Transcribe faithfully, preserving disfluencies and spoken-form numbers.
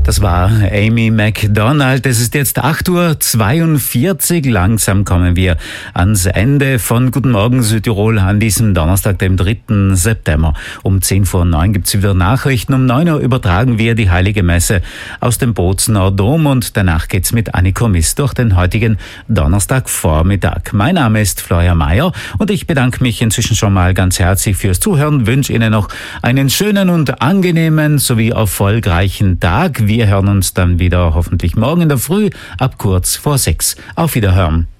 Das war Amy Macdonald. Es ist jetzt acht Uhr zweiundvierzig. Langsam kommen wir ans Ende von Guten Morgen Südtirol an diesem Donnerstag, dem dritten September. Um zehn vor neun gibt's wieder Nachrichten. Um neun Uhr übertragen wir die Heilige Messe aus dem Bozener Dom und danach geht's mit Anniko Miss durch den heutigen Donnerstagvormittag. Mein Name ist Florian Mayer und ich bedanke mich inzwischen schon mal ganz herzlich fürs Zuhören. Wünsche Ihnen noch einen schönen und angenehmen sowie erfolgreichen Tag. Wir hören uns dann wieder hoffentlich morgen in der Früh ab kurz vor sechs. Auf Wiederhören.